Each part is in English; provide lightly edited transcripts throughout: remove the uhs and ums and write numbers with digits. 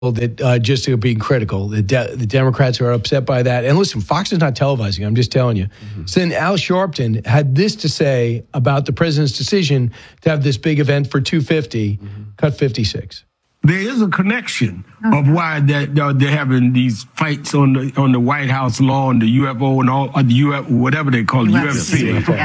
that just are being critical. The Democrats are upset by that. And listen, Fox is not televising. I'm just telling you. Mm-hmm. So then Al Sharpton had this to say about the president's decision to have this big event for 250, cut 56. There is a connection of why they're having these fights on the White House lawn, the UFO and all the UFO, whatever they call it, UFC,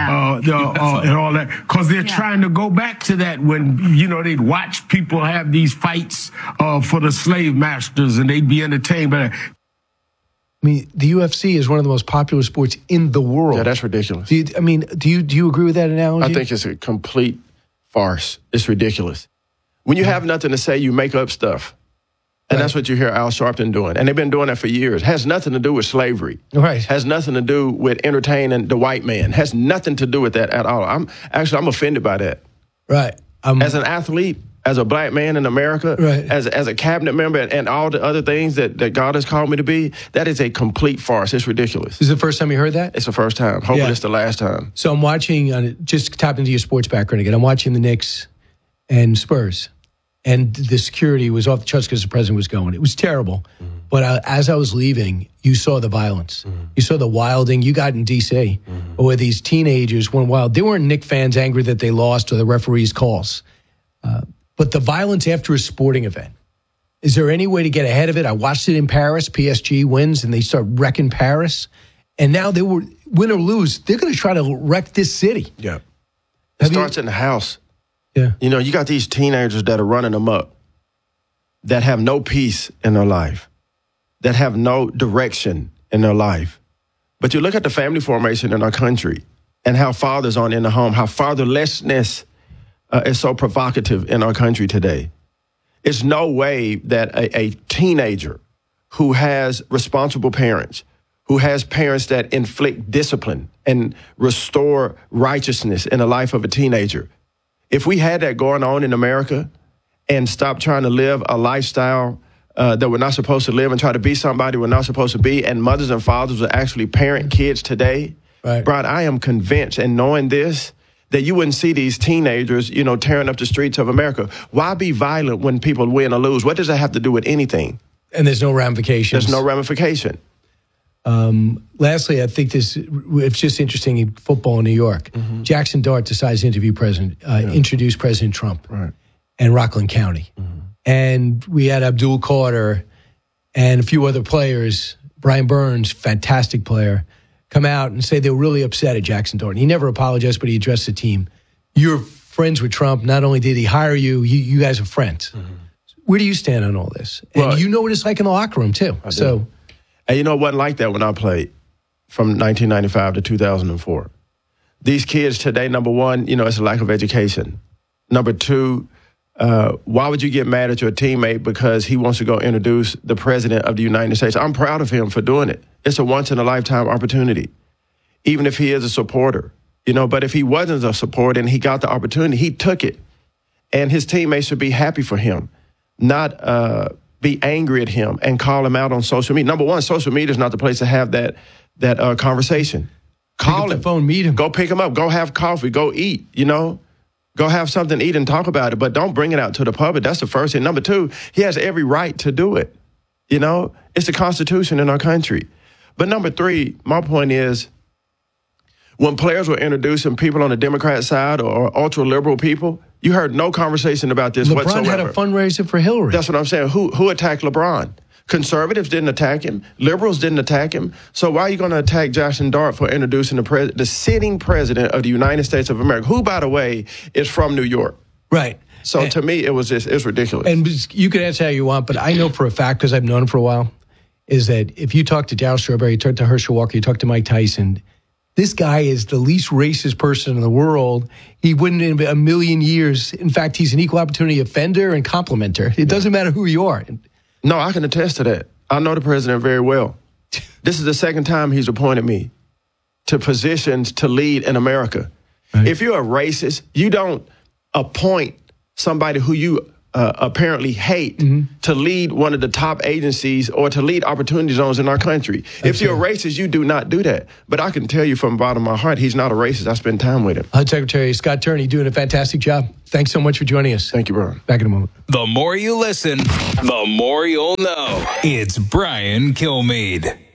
and all that, because they're trying to go back to that when they'd watch people have these fights for the slave masters, and they'd be entertained by that. I mean, the UFC is one of the most popular sports in the world. Yeah, that's ridiculous. Do you agree with that analogy? I think it's a complete farce. It's ridiculous. When you have nothing to say, you make up stuff. And that's what you hear Al Sharpton doing. And they've been doing that for years. Has nothing to do with slavery. Right. Has nothing to do with entertaining the white man. Has nothing to do with that at all. I'm offended by that. Right. As an athlete, as a black man in America, as a cabinet member and all the other things that God has called me to be, that is a complete farce. It's ridiculous. This is the first time you heard that? It's the first time. Hopefully it's the last time. So I'm watching, just tap into your sports background again, I'm watching the Knicks and Spurs. And the security was off the charts because the president was going. It was terrible. Mm-hmm. But as I was leaving, you saw the violence. Mm-hmm. You saw the wilding. You got in D.C. Where these teenagers went wild. They weren't Knicks fans angry that they lost or the referee's calls. But the violence after a sporting event. Is there any way to get ahead of it? I watched it in Paris. PSG wins, and they start wrecking Paris. And now they were, win or lose, they're going to try to wreck this city. Yeah. It starts in the house. Yeah. You got these teenagers that are running amok, that have no peace in their life, that have no direction in their life. But you look at the family formation in our country and how fathers aren't in the home, how fatherlessness is so provocative in our country today. It's no way that a teenager who has responsible parents, who has parents that inflict discipline and restore righteousness in the life of a teenager, if we had that going on in America and stop trying to live a lifestyle that we're not supposed to live and try to be somebody we're not supposed to be, and mothers and fathers would actually parent kids today, Brian, I am convinced, and knowing this, that you wouldn't see these teenagers, tearing up the streets of America. Why be violent when people win or lose? What does that have to do with anything? And there's no ramifications. There's no ramification. Lastly, I think it's just interesting in football in New York. Mm-hmm. Jackson Dart decides to introduce President Trump in Rockland County. Mm-hmm. And we had Abdul Carter and a few other players, Brian Burns, fantastic player, come out and say they were really upset at Jackson Dart. He never apologized, but he addressed the team. You're friends with Trump. Not only did he hire you, you guys are friends. Mm-hmm. Where do you stand on all this? And you know what it's like in the locker room, too. I do. And it wasn't like that when I played from 1995 to 2004. These kids today, number one, it's a lack of education. Number two, why would you get mad at your teammate because he wants to go introduce the president of the United States? I'm proud of him for doing it. It's a once-in-a-lifetime opportunity, even if he is a supporter. But if he wasn't a supporter and he got the opportunity, he took it. And his teammates should be happy for him, not be angry at him and call him out on social media. Number one, social media is not the place to have that conversation. Call him. Phone, meet him. Go pick him up. Go have coffee. Go eat, Go have something to eat and talk about it, but don't bring it out to the public. That's the first thing. Number two, he has every right to do it. It's the Constitution in our country. But number three, my point is, when players were introducing people on the Democrat side or ultra-liberal people, you heard no conversation about this whatsoever. LeBron had a fundraiser for Hillary. That's what I'm saying. Who attacked LeBron? Conservatives didn't attack him. Liberals didn't attack him. So why are you going to attack Jackson Dart for introducing the sitting president of the United States of America, who, by the way, is from New York? Right. So to me, it's ridiculous. And you can answer how you want, but I know for a fact, because I've known him for a while, is that if you talk to Darryl Strawberry, you talk to Herschel Walker, you talk to Mike Tyson, this guy is the least racist person in the world. He wouldn't in a million years. In fact, he's an equal opportunity offender and complimenter. It doesn't matter who you are. No, I can attest to that. I know the president very well. This is the second time he's appointed me to positions to lead in America. Right. If you're a racist, you don't appoint somebody who you apparently hate to lead one of the top agencies or to lead opportunity zones in our country. If you're a racist, you do not do that. But I can tell you from the bottom of my heart, he's not a racist. I spend time with him. HUD Secretary Scott Turney doing a fantastic job. Thanks so much for joining us. Thank you, Brian. Back in a moment. The more you listen, the more you'll know. It's Brian Kilmeade.